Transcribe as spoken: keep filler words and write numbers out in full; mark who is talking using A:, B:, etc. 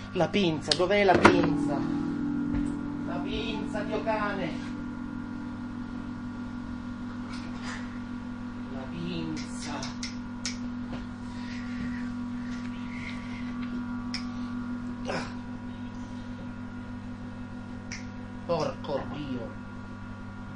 A: La pinza, dov'è la pinza? La pinza, Dio cane! La pinza! Ah. Porco Dio!